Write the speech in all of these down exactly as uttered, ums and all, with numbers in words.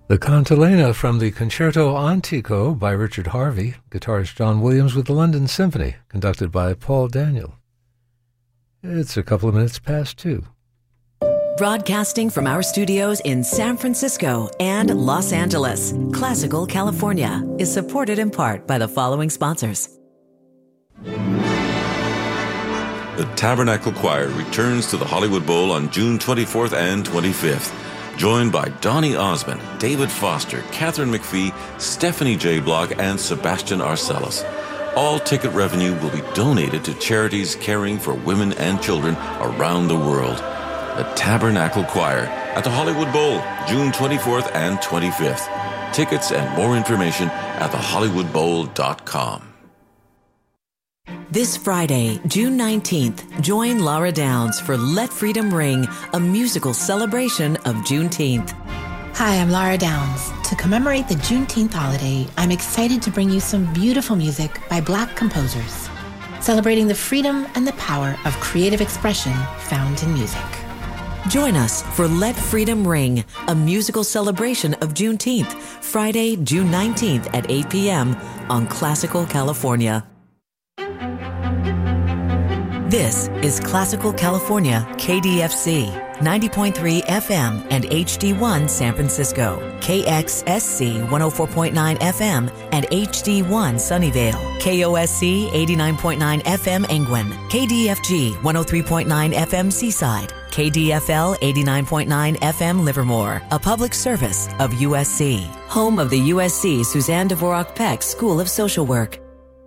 The Cantilena from the Concerto Antico by Richard Harvey, guitarist John Williams with the London Symphony, conducted by Paul Daniel. It's a couple of minutes past two. Broadcasting from our studios in San Francisco and Los Angeles, Classical California is supported in part by the following sponsors. The Tabernacle Choir returns to the Hollywood Bowl on June twenty-fourth and twenty-fifth. Joined by Donny Osmond, David Foster, Catherine McPhee, Stephanie J. Block, and Sebastian Arcellus. All ticket revenue will be donated to charities caring for women and children around the world. The Tabernacle Choir at the Hollywood Bowl, June twenty-fourth and twenty-fifth. Tickets and more information at the hollywood bowl dot com. This Friday, June nineteenth, join Laura Downs for Let Freedom Ring, a musical celebration of Juneteenth. Hi, I'm Laura Downs. To commemorate the Juneteenth holiday, I'm excited to bring you some beautiful music by Black composers, celebrating the freedom and the power of creative expression found in music. Join us for Let Freedom Ring, a musical celebration of Juneteenth, Friday, June nineteenth at eight p.m. on Classical California. This is Classical California, K D F C, ninety point three F M and H D one San Francisco, K X S C one oh four point nine F M and H D one Sunnyvale, K O S C eighty-nine point nine F M Angwin, K D F G one oh three point nine F M Seaside, K D F L eighty-nine point nine F M Livermore, a public service of U S C, home of the U S C Suzanne Dvorak Peck School of Social Work.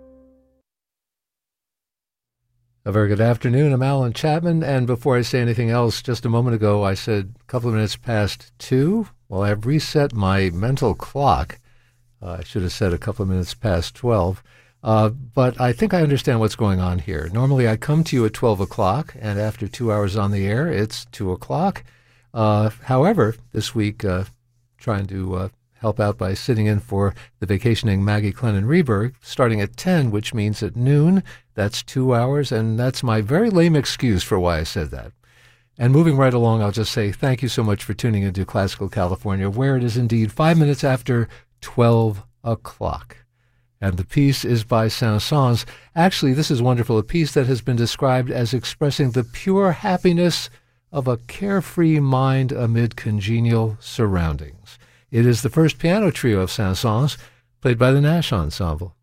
A very good afternoon. I'm Alan Chapman, and before I say anything else, just a moment ago I said a couple of minutes past two. Well, I've reset my mental clock. Uh, I should have said a couple of minutes past twelve. Uh, but I think I understand what's going on here. Normally I come to you at twelve o'clock, and after two hours on the air, it's two o'clock. Uh, however, this week, uh, trying to uh, help out by sitting in for the vacationing Maggie Clennon Reberg, starting at ten, which means at noon. That's two hours, and that's my very lame excuse for why I said that. And moving right along, I'll just say thank you so much for tuning into Classical California, where it is indeed five minutes after twelve o'clock. And the piece is by Saint-Saëns. Actually, this is wonderful, a piece that has been described as expressing the pure happiness of a carefree mind amid congenial surroundings. It is the first piano trio of Saint-Saëns, played by the Nash Ensemble.